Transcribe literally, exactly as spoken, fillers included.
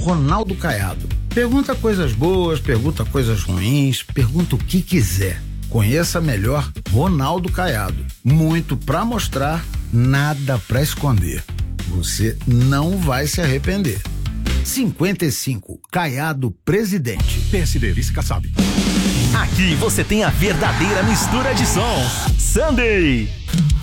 Ronaldo Caiado. Pergunta coisas boas, pergunta coisas ruins, pergunta o que quiser. Conheça melhor Ronaldo Caiado. Muito pra mostrar, nada pra esconder. Você não vai se arrepender. cinquenta e cinco, Caiado Presidente. P S D, vice Kassab. Aqui você tem a verdadeira mistura de sons. Sunday.